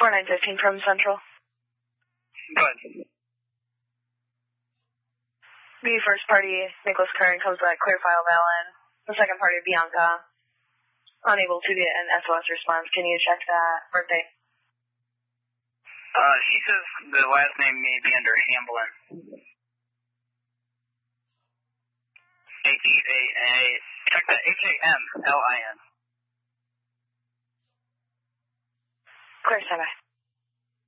4915 from Central. Go ahead. The first party, Nicholas Kern, comes back, clear file Valen. The second party, Bianca, unable to get an SOS response. Can you check that birthday? She says the last name may be under Hamblin. Check that, Hamlin. Clear, bye-bye.